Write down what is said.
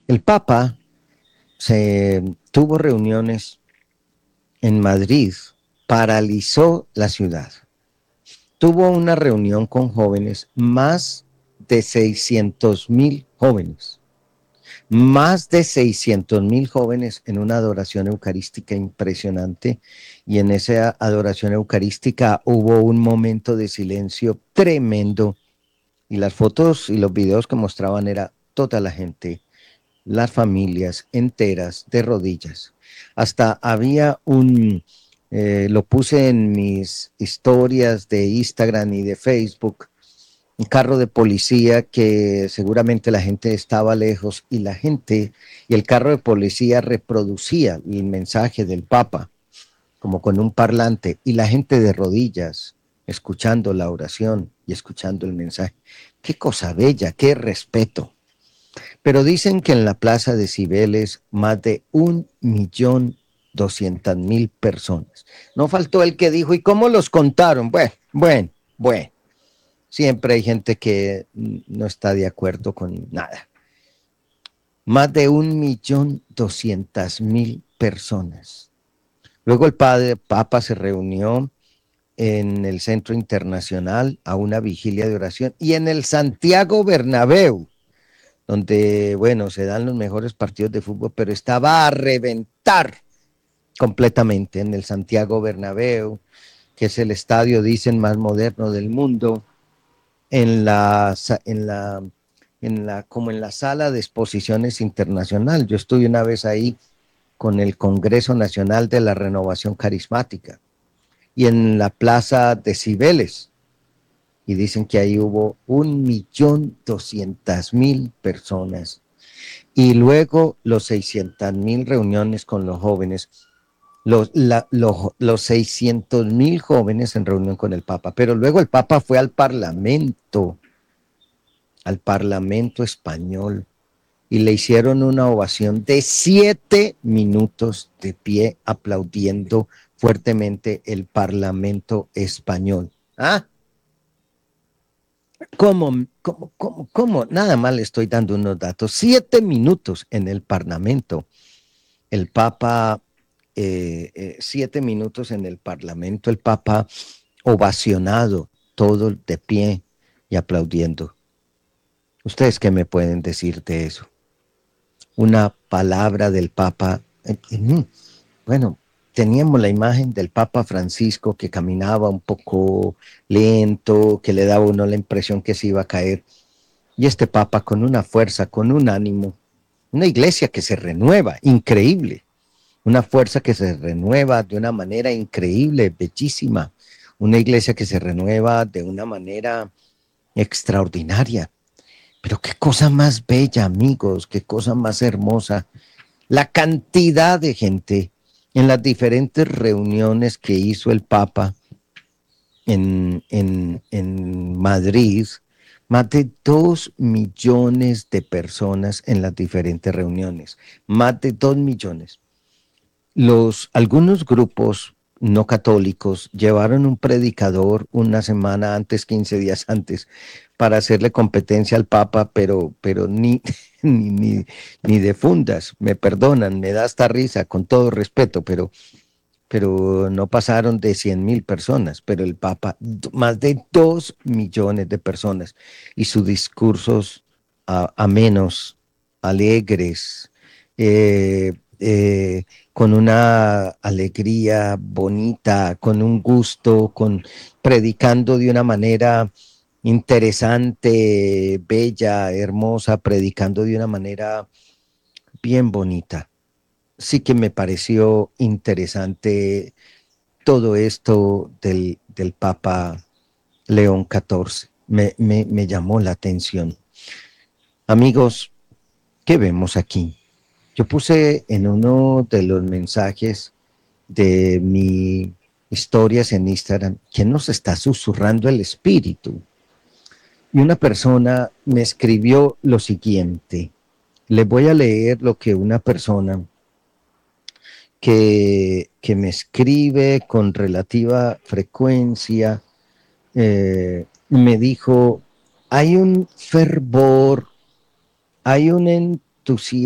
El Papa se tuvo reuniones en Madrid, paralizó la ciudad. Tuvo una reunión con jóvenes, más de 600,000 jóvenes, más de 600,000 jóvenes en una adoración eucarística impresionante. Y en esa adoración eucarística hubo un momento de silencio tremendo. Y las fotos y los videos que mostraban era toda la gente, las familias enteras de rodillas. Hasta había lo puse en mis historias de Instagram y de Facebook, un carro de policía que seguramente la gente estaba lejos y la gente y el carro de policía reproducía el mensaje del Papa como con un parlante y la gente de rodillas escuchando la oración y escuchando el mensaje. Qué cosa bella, qué respeto. Pero dicen que en la plaza de Cibeles más de 1,200,000 personas. No faltó el que dijo, ¿y cómo los contaron? Bueno. Siempre hay gente que no está de acuerdo con nada. Más de 1,200,000 personas. Luego el Papa se reunió en el Centro Internacional a una vigilia de oración y en el Santiago Bernabéu, donde, bueno, se dan los mejores partidos de fútbol, pero estaba a reventar completamente en el Santiago Bernabéu, que es el estadio, dicen, más moderno del mundo, en la, como en la sala de exposiciones internacional. Yo estuve una vez ahí con el Congreso Nacional de la Renovación Carismática y en la Plaza de Cibeles. Y dicen que ahí hubo 1,200,000 personas. Y luego los 600,000 reuniones con los jóvenes, los 600,000 jóvenes en reunión con el Papa. Pero luego el Papa fue al Parlamento español, y le hicieron una ovación de 7 minutos de pie aplaudiendo fuertemente el Parlamento español. ¿Ah? ¿Cómo? Nada más le estoy dando unos datos. 7 minutos en el Parlamento. El Papa, 7 minutos en el Parlamento, el Papa ovacionado, todo de pie y aplaudiendo. ¿Ustedes qué me pueden decir de eso? Una palabra del Papa. Bueno, teníamos la imagen del Papa Francisco que caminaba un poco lento, que le daba a uno la impresión que se iba a caer. Y este Papa con una fuerza, con un ánimo, una iglesia que se renueva, increíble, una fuerza que se renueva de una manera increíble, bellísima, una iglesia que se renueva de una manera extraordinaria. Pero qué cosa más bella, amigos, qué cosa más hermosa. La cantidad de gente en las diferentes reuniones que hizo el Papa en Madrid, más de 2 millones de personas en las diferentes reuniones, más de 2 millones. Algunos grupos no católicos llevaron un predicador una semana antes, 15 días antes, para hacerle competencia al Papa, pero ni de fundas, me perdonan, me da hasta risa, con todo respeto, pero no pasaron de 100,000 personas, pero el Papa, más de 2 millones de personas, y sus discursos amenos, alegres, eh, eh, con una alegría bonita, con un gusto, predicando de una manera interesante, bella, hermosa, predicando de una manera bien bonita. Sí que me pareció interesante todo esto del Papa León XIV. Me llamó la atención. Amigos, ¿qué vemos aquí? Yo puse en uno de los mensajes de mi historias en Instagram que nos está susurrando el espíritu. Y una persona me escribió lo siguiente. Les voy a leer lo que una persona que me escribe con relativa frecuencia me dijo, hay un fervor, hay un entusiasmo